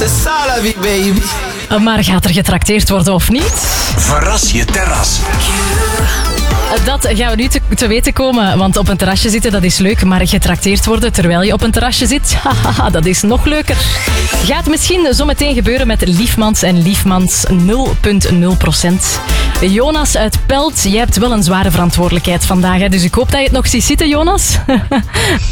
C'est ça la vie, baby. Maar gaat er getrakteerd worden of niet? Verras je terras. Dat gaan we nu te weten komen, want op een terrasje zitten, dat is leuk, maar getrakteerd worden terwijl je op een terrasje zit, haha, dat is nog leuker. Gaat misschien zo meteen gebeuren met Liefmans en Liefmans 0,0%. Jonas uit Pelt, jij hebt wel een zware verantwoordelijkheid vandaag, hè? Dus ik hoop dat je het nog ziet zitten, Jonas.